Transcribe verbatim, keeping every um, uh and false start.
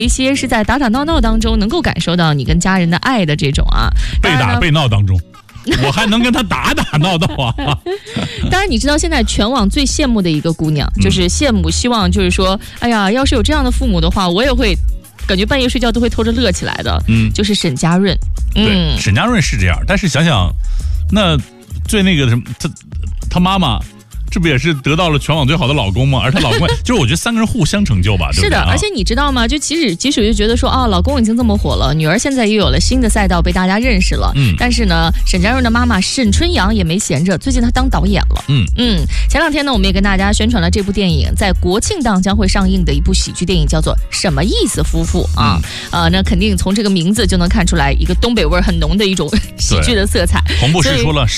一些是在打打闹闹当中能够感受到你跟家人的爱的这种啊， 被打被闹当中。我还能跟他打打闹闹啊！ 当然，你知道现在全网最羡慕的一个姑娘，就是羡慕，希望就是说，哎呀，要是有这样的父母的话，我也会感觉半夜睡觉都会偷着乐起来的。嗯，就是沈佳润。 嗯，对，沈佳润是这样，但是想想，那最那个什么，他他妈妈。这不也是得到了全网最好的老公吗？而她老公就是我觉得三个人互相成就吧，对不对？ 是的，而且你知道吗？就即使即使就觉得说啊，老公已经这么火了，女儿现在又有了新的赛道被大家认识了。嗯，但是呢，沈佳润的妈妈沈春阳也没闲着，最近她当导演了。嗯嗯，前两天呢，我们也跟大家宣传了这部电影，在国庆档将会上映的一部喜剧电影，叫做《什么意思夫妇》啊。嗯、呃，那肯定从这个名字就能看出来一个东北味很浓的一种喜剧的色彩。 同步试出了